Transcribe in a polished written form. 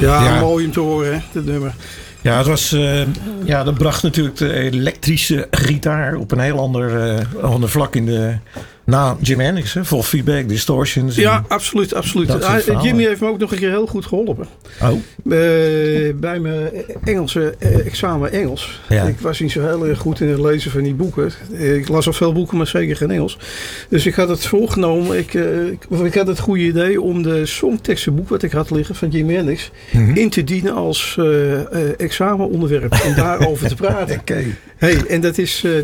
Ja, mooi om te horen, hè, dit nummer. Ja, het was, dat bracht natuurlijk de elektrische gitaar op een heel ander vlak na Jim Hendrix. Vol feedback, distortions. Ja, absoluut. Jimmy heeft me ook nog een keer heel goed geholpen. Oh. Bij mijn Engelse examen Engels. Ja. Ik was niet zo heel erg goed in het lezen van die boeken. Ik las al veel boeken, maar zeker geen Engels. Dus ik had het voorgenomen. Ik had het goede idee om de songtekstenboek wat ik had liggen van Jimi Hendrix in te dienen als examenonderwerp. Om daarover te praten. Okay. Hey, en dat is